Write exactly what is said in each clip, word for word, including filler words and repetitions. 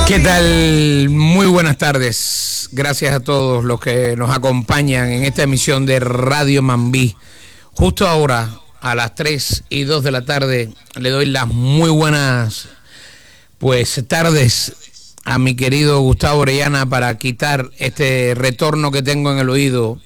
¿Qué tal? Muy buenas tardes. Gracias a todos los que nos acompañan en esta emisión de Radio Mambí. Justo ahora, a las tres y dos de la tarde, le doy las muy buenas pues tardes a mi querido Gustavo Orellana para quitar este retorno que tengo en el oído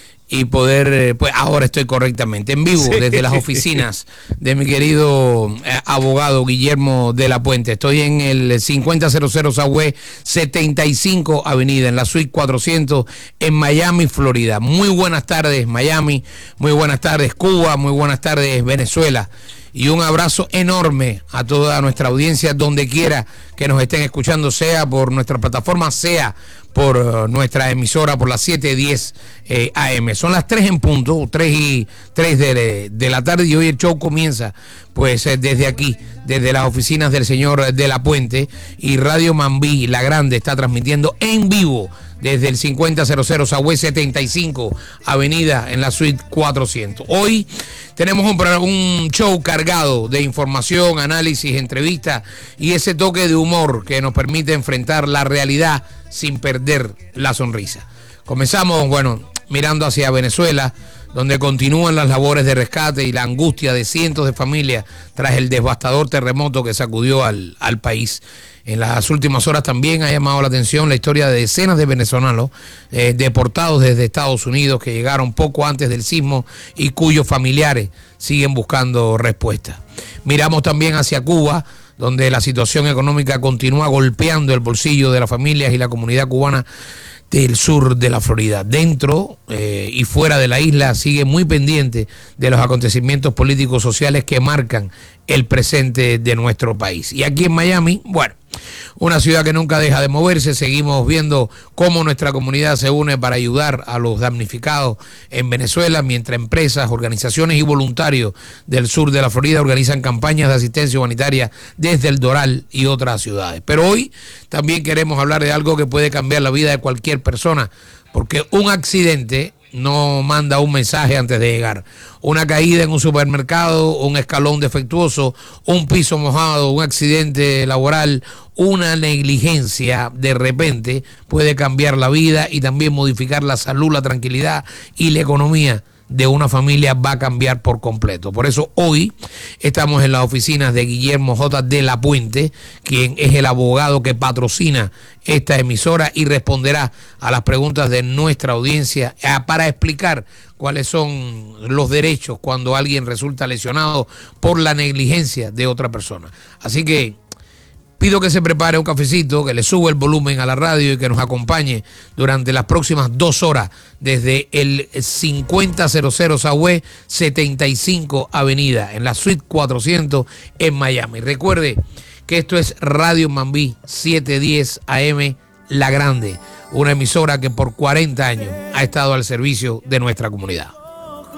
y poder, pues ahora estoy correctamente en vivo, sí, desde las oficinas de mi querido eh, abogado Guillermo de la Puente. Estoy en el cincuenta cero cero Southwest setenta y cinco Avenida, en la suite cuatrocientos, en Miami, Florida. Muy buenas tardes, Miami, muy buenas tardes, Cuba, muy buenas tardes, Venezuela. Y un abrazo enorme a toda nuestra audiencia, donde quiera que nos estén escuchando, sea por nuestra plataforma, sea por uh, nuestra emisora, por las siete diez eh, A M. Son las tres en punto, tres y tres de, de la tarde, y hoy el show comienza pues eh, desde aquí, desde las oficinas del señor de la Puente, y Radio Mambí, la grande, está transmitiendo en vivo desde el cincuenta cero cero Southwest setenta y cinco Avenida, en la suite cuatrocientos. Hoy tenemos un, un show cargado de información, análisis, entrevistas y ese toque de humor que nos permite enfrentar la realidad sin perder la sonrisa. Comenzamos, bueno, mirando hacia Venezuela, donde continúan las labores de rescate y la angustia de cientos de familias tras el devastador terremoto que sacudió al, al país. En las últimas horas también ha llamado la atención la historia de decenas de venezolanos eh, deportados desde Estados Unidos que llegaron poco antes del sismo y cuyos familiares siguen buscando respuesta. Miramos también hacia Cuba, donde la situación económica continúa golpeando el bolsillo de las familias y la comunidad cubana del sur de la Florida. Dentro eh, y fuera de la isla sigue muy pendiente de los acontecimientos políticos sociales que marcan el presente de nuestro país. Y aquí en Miami, bueno, una ciudad que nunca deja de moverse. Seguimos viendo cómo nuestra comunidad se une para ayudar a los damnificados en Venezuela, mientras empresas, organizaciones y voluntarios del sur de la Florida organizan campañas de asistencia humanitaria desde el Doral y otras ciudades. Pero hoy también queremos hablar de algo que puede cambiar la vida de cualquier persona, porque un accidente no manda un mensaje antes de llegar. Una caída en un supermercado, un escalón defectuoso, un piso mojado, un accidente laboral, una negligencia de repente puede cambiar la vida y también modificar la salud, la tranquilidad y la economía de una familia va a cambiar por completo. Por eso hoy estamos en las oficinas de Guillermo J. de la Puente, quien es el abogado que patrocina esta emisora y responderá a las preguntas de nuestra audiencia para explicar cuáles son los derechos cuando alguien resulta lesionado por la negligencia de otra persona. Así que pido que se prepare un cafecito, que le suba el volumen a la radio y que nos acompañe durante las próximas dos horas desde el cincuenta cero cero Southwest setenta y cinco Avenida, en la suite cuatrocientos en Miami. Recuerde que esto es Radio Mambí setecientos diez A M, La Grande, una emisora que por cuarenta años ha estado al servicio de nuestra comunidad.